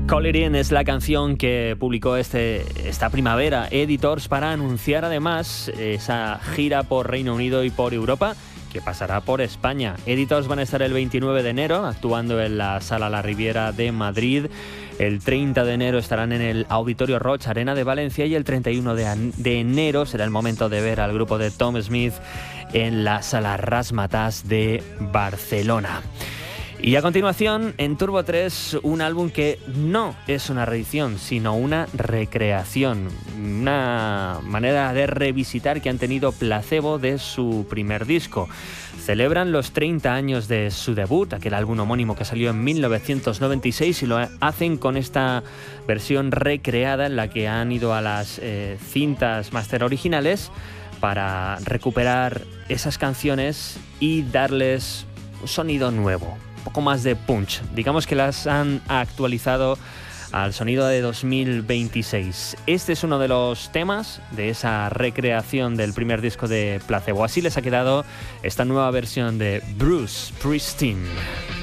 Call It In es la canción que publicó esta primavera Editors para anunciar además esa gira por Reino Unido y por Europa que pasará por España. Editors van a estar el 29 de enero actuando en la Sala La Riviera de Madrid. El 30 de enero estarán en el Auditorio Roig Arena de Valencia y el 31 de enero será el momento de ver al grupo de Tom Smith en la Sala Razzmatazz de Barcelona. Y a continuación, en Turbo 3, un álbum que no es una reedición, sino una recreación, una manera de revisitar que han tenido Placebo de su primer disco. Celebran los 30 años de su debut, aquel álbum homónimo que salió en 1996, y lo hacen con esta versión recreada en la que han ido a las cintas máster originales para recuperar esas canciones y darles un sonido nuevo. Poco más de punch, digamos que las han actualizado al sonido de 2026. Este es uno de los temas de esa recreación del primer disco de Placebo. Así les ha quedado esta nueva versión de Bruce Springsteen.